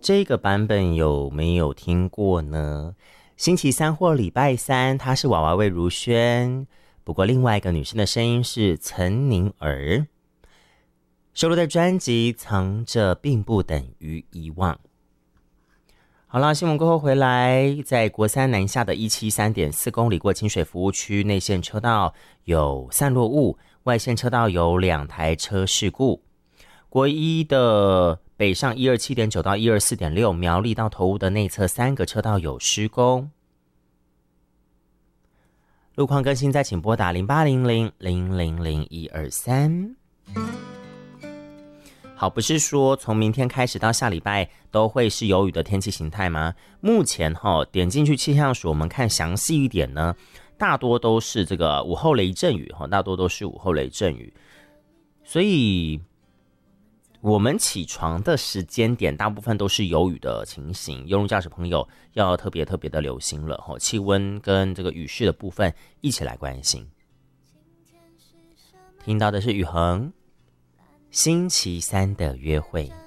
这个版本有没有听过呢？星期三或礼拜三，她是娃娃魏如萱，不过另外一个女生的声音是岑宁儿，收录在专辑《藏着并不等于遗忘》。好了，新闻过后回来，在国三南下的173.4公里过清水服务区内线车道有散落物，外线车道有2台车事故。国一的北上127.9到124.6，苗栗到头屋的内侧3个车道有施工。路况更新再请拨打0800000123。好，不是说从明天开始到下礼拜都会是有雨的天气形态吗？目前点进去气象署，我们看详细一点呢，大多都是这个午后雷阵雨，大多都是午后雷阵雨，所以我们起床的时间点大部分都是有雨的情形，邮轮驾驶朋友要特别的留心了，气温跟这个雨势的部分一起来关心。听到的是宇恒星期三的约会。